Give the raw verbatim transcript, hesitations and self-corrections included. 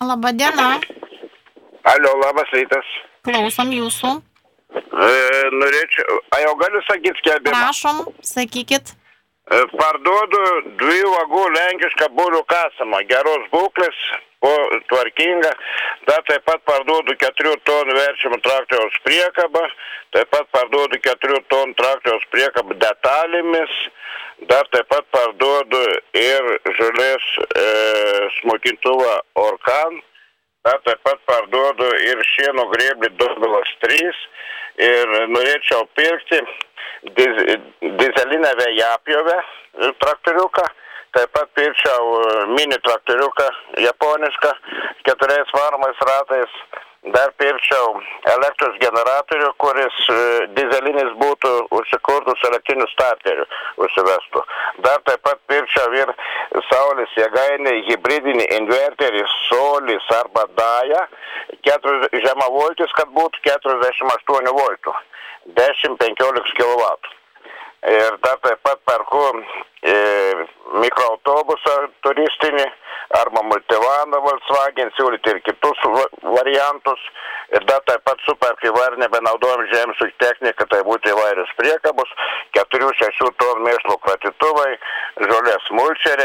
Labą dieną. Alio, labas rytas. Klausom jūsų. E, norėčiau, a jau galiu sakyti skelbimą? Prašom, sakykit. E, parduodu dviejų vagų lenkišką bulių kasamą, geros būklės, po tvarkinga. Dar taip pat parduodu keturių tonų verčiamų traktoriaus priekabą, taip pat parduodu keturių tonų traktoriaus priekabą detalėmis, dar taip pat parduodu ir žolės e, smokintuvą Orkan, dar taip pat parduodu ir šieno grėblį Dobilas trys ir norėčiau pirkti diz, dizelinę vėjapjovę traktoriuką, taip pat pirkčiau mini traktoriuką japonišką keturiais varomais ratais, dar pirkčiau elektros generatorių, kuris dizelinis būtų užsikurtus elektrinių starterių užsivestų. Dar taip pat pirkčiau ir saulės jėgainį hibridinį inverterį Solis arba Daja, žemavoltis, kad būtų keturiasdešimt aštuonių voltų, dešimt penkiolikos kilovatų. Ir dar taip pat perku e, mikroautobusą turistinį arba multivaną Volkswagen, siūlyti ir kitus variantus. Ir dar taip pat superki var nebenaudojam žemės ūkio techniką, tai būtų įvairius priekabus, keturių šešių tonų mėšlo kratytuvai, žolės mulčeriai.